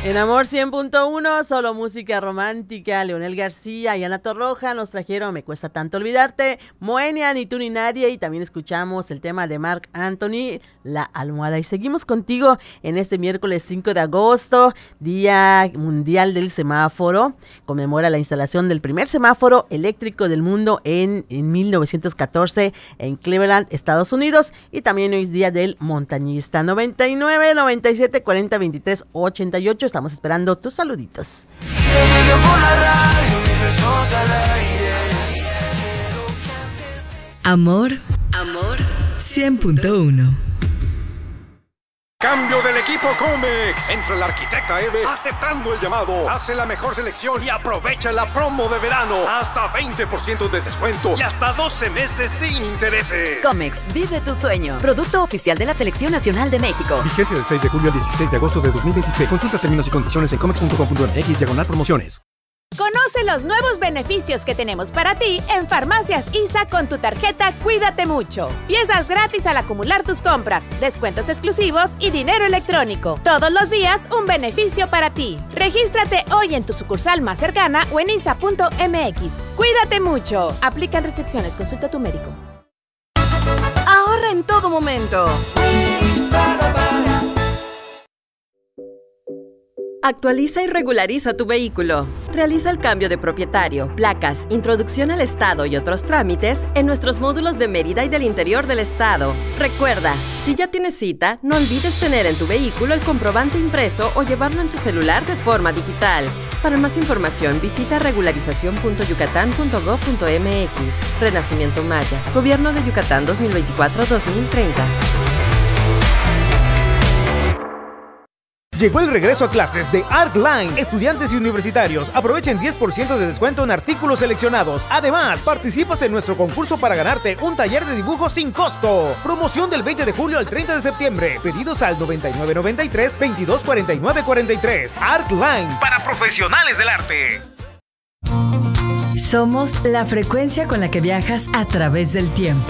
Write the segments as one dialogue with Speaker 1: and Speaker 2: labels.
Speaker 1: En Amor 100.1, solo música romántica. Leonel García y Ana Torroja nos trajeron Me cuesta tanto olvidarte, Moenia, Ni tú ni nadie, y también escuchamos el tema de Marc Anthony, La almohada. Y seguimos contigo en este miércoles 5 de agosto, Día Mundial del Semáforo. Conmemora la instalación del primer semáforo eléctrico del mundo en 1914 en Cleveland, Estados Unidos. Y también hoy es Día del Montañista. 99 97 40 23 88. Estamos esperando tus saluditos.
Speaker 2: Amor 100.1.
Speaker 3: Cambio del equipo Comex. Entra el arquitecta Eve aceptando el llamado. Hace la mejor selección y aprovecha la promo de verano. Hasta 20% de descuento y hasta 12 meses sin intereses.
Speaker 4: Comex, vive tu sueño. Producto oficial de la Selección Nacional de México.
Speaker 5: Vigencia del 6 de julio al 16 de agosto de 2026. Consulta términos y condiciones en comex.com.mx/promociones.
Speaker 6: Conoce los nuevos beneficios que tenemos para ti en Farmacias ISA con tu tarjeta Cuídate Mucho. Piezas gratis al acumular tus compras, descuentos exclusivos y dinero electrónico. Todos los días un beneficio para ti. Regístrate hoy en tu sucursal más cercana o en isa.mx. Cuídate mucho. Aplican restricciones. Consulta a tu médico.
Speaker 4: Ahorra en todo momento. Actualiza y regulariza tu vehículo. Realiza el cambio de propietario, placas, introducción al estado y otros trámites en nuestros módulos de Mérida y del interior del estado. Recuerda, si ya tienes cita, no olvides tener en tu vehículo el comprobante impreso o llevarlo en tu celular de forma digital. Para más información, visita regularizacion.yucatán.gov.mx. Renacimiento Maya. Gobierno de Yucatán 2024-2030.
Speaker 7: Llegó el regreso a clases de ArtLine. Estudiantes y universitarios aprovechen 10% de descuento en artículos seleccionados. Además, participas en nuestro concurso para ganarte un taller de dibujo sin costo. Promoción del 20 de julio al 30 de septiembre. Pedidos al 9993-224943. ArtLine, para profesionales del arte.
Speaker 2: Somos la frecuencia con la que viajas a través del tiempo.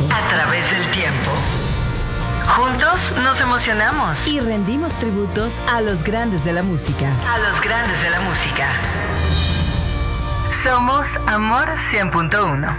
Speaker 2: Juntos nos emocionamos y rendimos tributos a los grandes de la música. Somos Amor 100.1.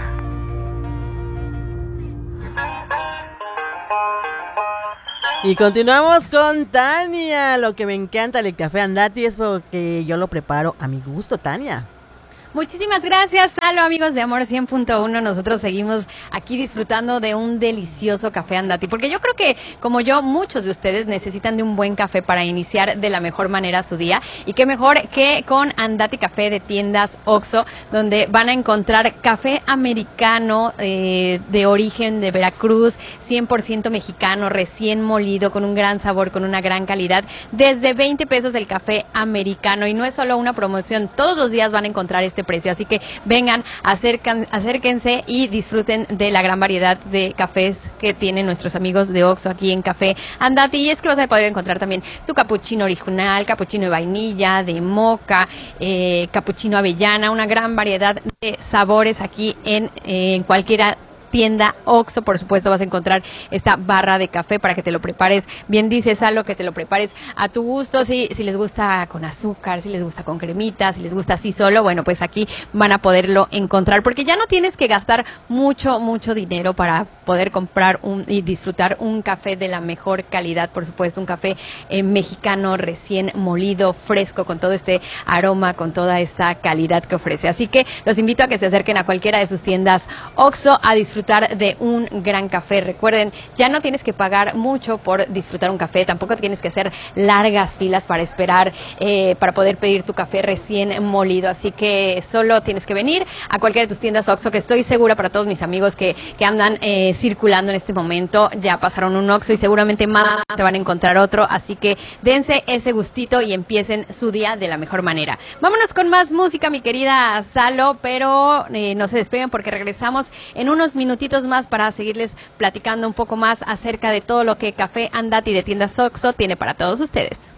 Speaker 1: Y continuamos con Tania. Lo que me encanta del café Andati es porque yo lo preparo a mi gusto, Tania.
Speaker 8: Muchísimas gracias, Salo, amigos de Amor 100.1. Nosotros seguimos aquí disfrutando de un delicioso café Andati, porque yo creo que, como yo, muchos de ustedes necesitan de un buen café para iniciar de la mejor manera su día. Y qué mejor que con Andati Café de tiendas OXXO, donde van a encontrar café americano de origen de Veracruz, 100% mexicano, recién molido, con un gran sabor, con una gran calidad. Desde 20 pesos el café americano. Y no es solo una promoción, todos los días van a encontrar este precio, así que vengan, acérquense y disfruten de la gran variedad de cafés que tienen nuestros amigos de OXXO aquí en Café Andati. Y es que vas a poder encontrar también tu capuchino original, capuchino de vainilla, de moca, capuchino avellana, una gran variedad de sabores aquí en cualquiera tienda OXXO. Por supuesto vas a encontrar esta barra de café para que te lo prepares, bien dice Salo, que te lo prepares a tu gusto, si les gusta con azúcar, si les gusta con cremita, si les gusta así solo, bueno, pues aquí van a poderlo encontrar, porque ya no tienes que gastar mucho dinero para poder comprar y disfrutar un café de la mejor calidad, por supuesto, un café mexicano recién molido, fresco, con todo este aroma, con toda esta calidad que ofrece. Así que los invito a que se acerquen a cualquiera de sus tiendas OXXO a disfrutar de un gran café. Recuerden, ya no tienes que pagar mucho por disfrutar un café, tampoco tienes que hacer largas filas para esperar, para poder pedir tu café recién molido, así que solo tienes que venir a cualquiera de tus tiendas OXXO, que estoy segura para todos mis amigos que andan circulando en este momento, ya pasaron un OXXO y seguramente más te van a encontrar otro, así que dense ese gustito y empiecen su día de la mejor manera. Vámonos con más música, mi querida Salo, pero no se despeguen porque regresamos en unos minutitos más para seguirles platicando un poco más acerca de todo lo que Café Andati de tiendas OXXO tiene para todos ustedes.